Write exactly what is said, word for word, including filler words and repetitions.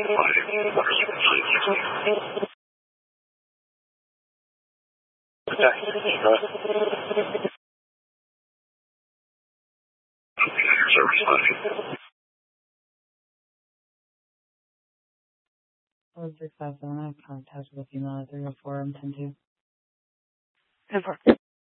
Four three five seven. I have contact with a female at three oh four. I'm ten two. Ten four.